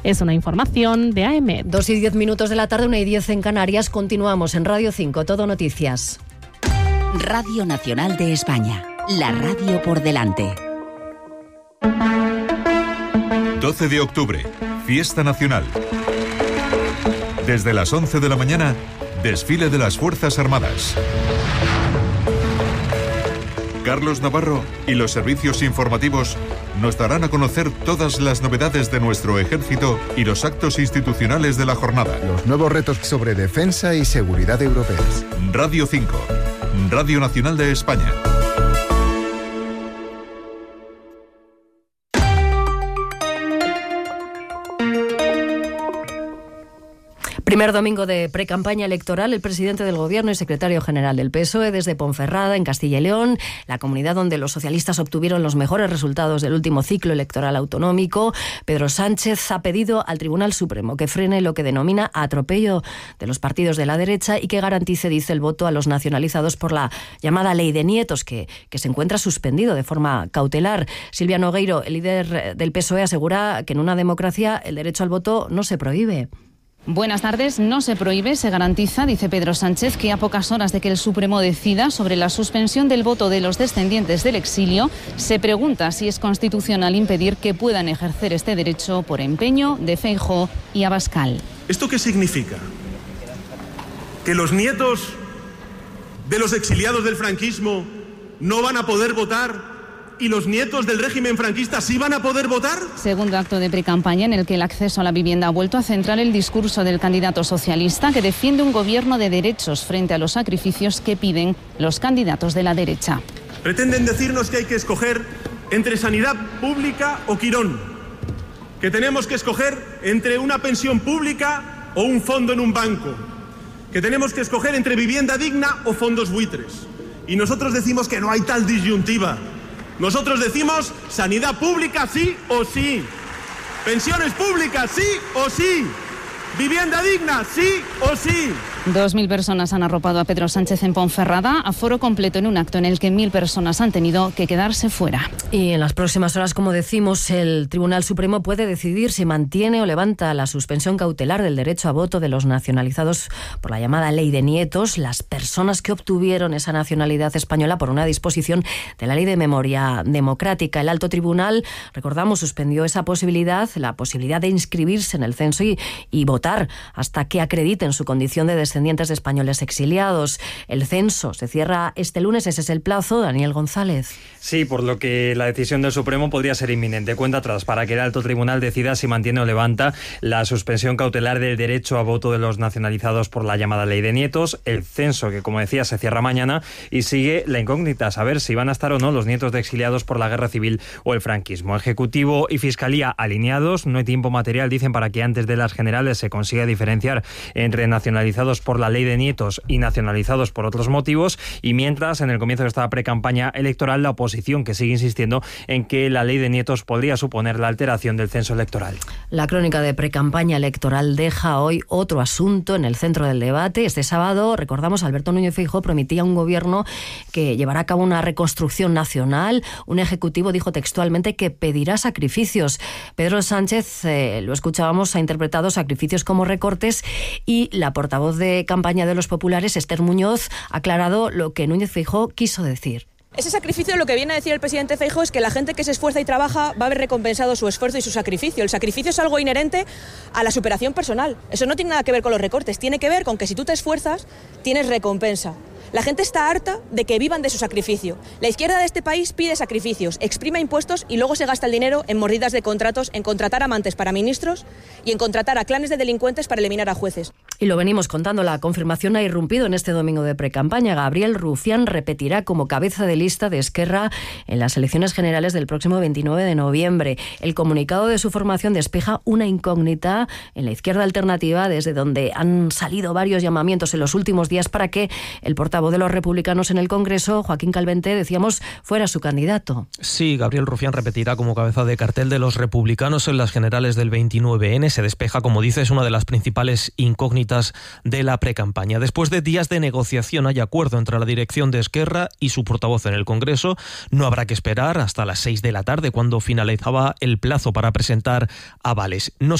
Es una información de AM. 2:10 de la tarde, 1:10 en Canarias. Continuamos en Radio 5, Todo Noticias. Radio Nacional de España, la radio por delante. 12 de octubre, Fiesta Nacional. Desde las 11 de la mañana, desfile de las Fuerzas Armadas. Carlos Navarro y los servicios informativos nos darán a conocer todas las novedades de nuestro ejército y los actos institucionales de la jornada. Los nuevos retos sobre defensa y seguridad europeas. Radio 5, Radio Nacional de España. Primer domingo de precampaña electoral, el presidente del Gobierno y secretario general del PSOE desde Ponferrada, en Castilla y León, la comunidad donde los socialistas obtuvieron los mejores resultados del último ciclo electoral autonómico. Pedro Sánchez ha pedido al Tribunal Supremo que frene lo que denomina atropello de los partidos de la derecha y que garantice, dice, el voto a los nacionalizados por la llamada Ley de Nietos, que se encuentra suspendido de forma cautelar. Silvia Nogueiro, el líder del PSOE, asegura que en una democracia el derecho al voto no se prohíbe. Buenas tardes. No se prohíbe, se garantiza, dice Pedro Sánchez, que a pocas horas de que el Supremo decida sobre la suspensión del voto de los descendientes del exilio, se pregunta si es constitucional impedir que puedan ejercer este derecho por empeño de Feijóo y Abascal. ¿Esto qué significa? ¿Que los nietos de los exiliados del franquismo no van a poder votar y los nietos del régimen franquista sí van a poder votar? Segundo acto de precampaña en el que el acceso a la vivienda ha vuelto a centrar el discurso del candidato socialista, que defiende un gobierno de derechos frente a los sacrificios que piden los candidatos de la derecha. Pretenden decirnos que hay que escoger entre sanidad pública o Quirón, que tenemos que escoger entre una pensión pública o un fondo en un banco, que tenemos que escoger entre vivienda digna o fondos buitres. Y nosotros decimos que no hay tal disyuntiva. Nosotros decimos sanidad pública sí o sí, pensiones públicas sí o sí, vivienda digna sí o sí. 2.000 personas han arropado a Pedro Sánchez en Ponferrada, aforo completo en un acto en el que 1.000 personas han tenido que quedarse fuera. Y en las próximas horas, como decimos, el Tribunal Supremo puede decidir si mantiene o levanta la suspensión cautelar del derecho a voto de los nacionalizados por la llamada Ley de Nietos, las personas que obtuvieron esa nacionalidad española por una disposición de la Ley de Memoria Democrática. El alto tribunal, recordamos, suspendió esa posibilidad, la posibilidad de inscribirse en el censo y votar hasta que acrediten su condición de descendientes de españoles exiliados. El censo se cierra este lunes, ese es el plazo. Daniel González. Sí, por lo que la decisión del Supremo podría ser inminente. Cuenta atrás para que el alto tribunal decida si mantiene o levanta la suspensión cautelar del derecho a voto de los nacionalizados por la llamada Ley de Nietos. El censo, que como decía, se cierra mañana, y sigue la incógnita, saber si van a estar o no los nietos de exiliados por la guerra civil o el franquismo. Ejecutivo y Fiscalía alineados, no hay tiempo material, dicen, para que antes de las generales se consiga diferenciar entre nacionalizados por la Ley de Nietos y nacionalizados por otros motivos, y mientras, en el comienzo de esta precampaña electoral, la oposición, que sigue insistiendo en que la Ley de Nietos podría suponer la alteración del censo electoral. La crónica de precampaña electoral deja hoy otro asunto en el centro del debate. Este sábado, recordamos, Alberto Núñez Feijóo prometía un gobierno que llevará a cabo una reconstrucción nacional. Un ejecutivo dijo textualmente que pedirá sacrificios. Pedro Sánchez, lo escuchábamos, ha interpretado sacrificios como recortes, y la portavoz de campaña de los populares, Esther Muñoz, ha aclarado lo que Núñez Feijóo quiso decir. Ese sacrificio, lo que viene a decir el presidente Feijóo, es que la gente que se esfuerza y trabaja va a haber recompensado su esfuerzo y su sacrificio. El sacrificio es algo inherente a la superación personal. Eso no tiene nada que ver con los recortes, tiene que ver con que si tú te esfuerzas, tienes recompensa. La gente está harta de que vivan de su sacrificio. La izquierda de este país pide sacrificios, exprime impuestos y luego se gasta el dinero en mordidas de contratos, en contratar amantes para ministros y en contratar a clanes de delincuentes para eliminar a jueces. Y lo venimos contando, la confirmación ha irrumpido en este domingo de precampaña. Gabriel Rufián repetirá como cabeza de lista de Esquerra en las elecciones generales del próximo 29 de noviembre. El comunicado de su formación despeja una incógnita en la izquierda alternativa, desde donde han salido varios llamamientos en los últimos días para que el portavoz de los republicanos en el Congreso, Joaquín Calvente, decíamos, fuera su candidato. Sí, Gabriel Rufián repetirá como cabeza de cartel de los republicanos en las generales del 29N. Se despeja, como dices, una de las principales incógnitas de la precampaña. Después de días de negociación hay acuerdo entre la dirección de Esquerra y su portavoz en el Congreso. No habrá que esperar hasta las 6 de la tarde, cuando finalizaba el plazo para presentar avales. No